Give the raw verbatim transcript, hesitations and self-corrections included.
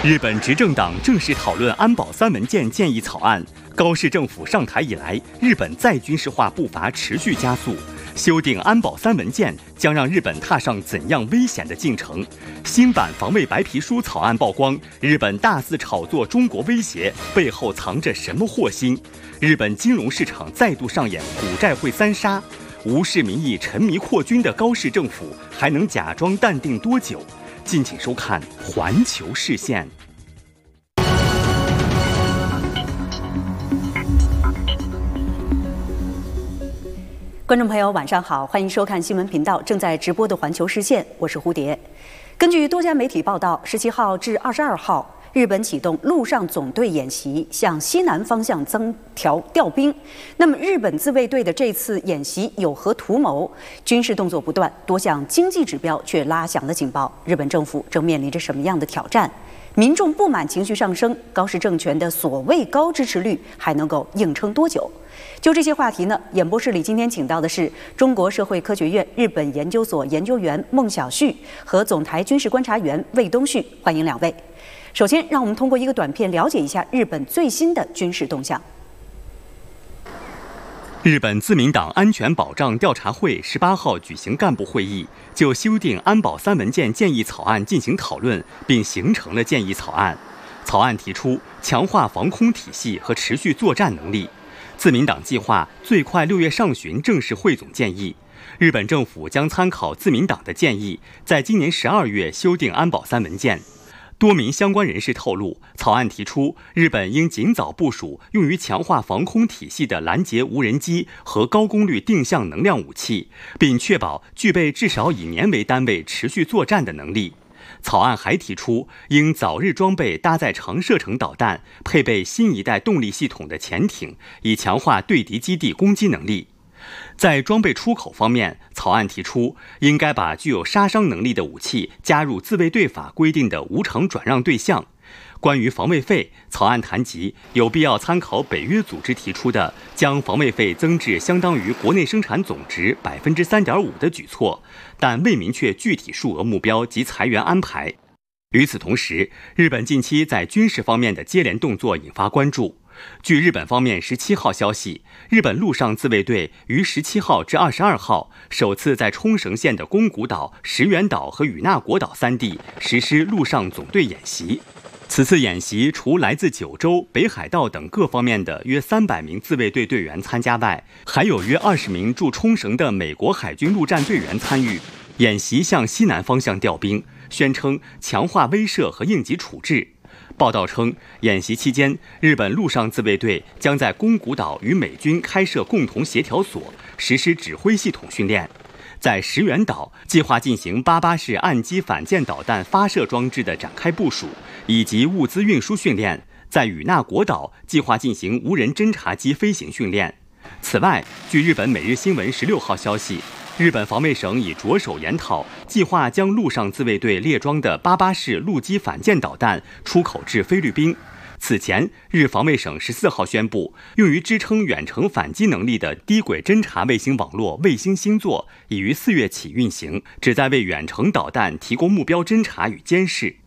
日本执政党正式讨论安保三文件建议草案。高市政府上台以来，日本再军事化步伐持续加速。修订安保三文件将让日本踏上怎样危险的进程？新版防卫白皮书草案曝光，日本大肆炒作中国威胁，背后藏着什么祸心？日本金融市场再度上演股债汇三杀，无视民意沉迷扩军的高市政府还能假装淡定多久？敬请收看《环球视线》。 观众朋友，晚上好，欢迎收看新闻频道正在直播的《环球视线》，我是蝴蝶。根据多家媒体报道，十七号至二十二号，日本启动陆上总队演习，向西南方向增调调兵。那么，日本自卫队的这次演习有何图谋？军事动作不断，多项经济指标却拉响了警报。日本政府正面临着什么样的挑战？民众不满情绪上升，高市政权的所谓高支持率还能够硬撑多久？就这些话题呢，演播室里今天请到的是中国社会科学院日本研究所研究员孟晓旭和总台军事观察员魏东旭，欢迎两位。首先，让我们通过一个短片了解一下日本最新的军事动向。 日本自民党安全保障调查会十八号举行干部会议，就修订安保三文件建议草案进行讨论，并形成了建议草案。草案提出强化防空体系和持续作战能力。自民党计划最快六月上旬正式汇总建议。日本政府将参考自民党的建议，在今年十二月修订安保三文件。多名相关人士透露，草案提出，日本应尽早部署用于强化防空体系的拦截无人机和高功率定向能量武器，并确保具备至少以年为单位持续作战的能力。草案还提出，应早日装备搭载长射程导弹、配备新一代动力系统的潜艇，以强化对敌基地攻击能力。在装备出口方面，草案提出，应该把具有杀伤能力的武器加入自卫队法规定的无偿转让对象。关于防卫费，草案谈及有必要参考北约组织提出的将防卫费增至相当于国内生产总值百分之三点五的举措，但未明确具体数额目标及裁员安排。与此同时，日本近期在军事方面的接连动作引发关注。据日本方面十七号消息，日本陆上自卫队于十七号至二十二号首次在冲绳县的宫古岛、石垣岛和与那国岛三地实施陆上总队演习。此次演习除来自九州、北海道等各方面的约三百名自卫队队员参加外，还有约二十名驻冲绳的美国海军陆战队员参与。演习向西南方向调兵，宣称强化威慑和应急处置。报道称，演习期间，日本陆上自卫队将在宫古岛与美军开设共同协调所，实施指挥系统训练。在石垣岛，计划进行八八式岸基反舰导弹发射装置的展开部署，以及物资运输训练。在与那国岛，计划进行无人侦察机飞行训练。此外，据日本每日新闻十六号消息，日本防卫省已着手研讨，计划将陆上自卫队列装的八八式陆基反舰导弹出口至菲律宾。此前，日防卫省十四号宣布，用于支撑远程反击能力的低轨侦察卫星网络卫星星座已于四月起运行，旨在为远程导弹提供目标侦察与监视。